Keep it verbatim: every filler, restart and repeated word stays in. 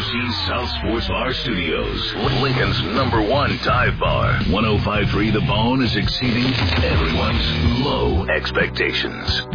C South Sports Bar Studios, Lincoln's number one dive bar. one oh five point three The Bone is exceeding everyone's low expectations.